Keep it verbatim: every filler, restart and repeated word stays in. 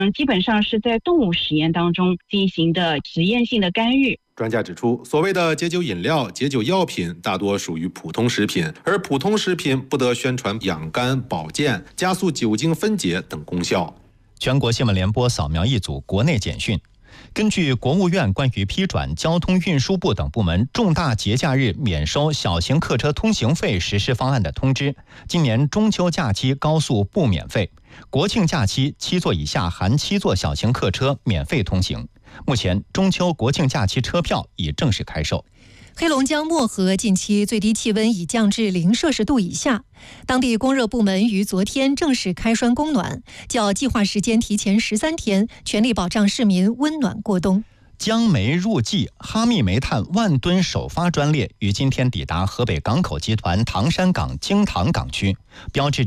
嗯，基本上是在动物实验当中进行的实验性的干预。 专家指出，所谓的解酒饮料、解酒药品大多属于普通食品，而普通食品不得宣传养肝、保健、加速酒精分解等功效。 全国新闻联播扫描一组国内简讯。根据国务院关于批转交通运输部等部门重大节假日免收小型客车通行费实施方案的通知，今年中秋假期高速不免费，国庆假期七座以下含七座小型客车免费通行。目前，中秋国庆假期车票已正式开售。 黑龙江漠河近期最低气温已降至零摄氏度以下，当地供热部门于昨天正式开栓供暖，较计划时间提前十三天，全力保障市民温暖过冬。 江煤入冀哈密煤炭万吨首发专列于今天抵达河北港口集团唐山港京塘港区，标志着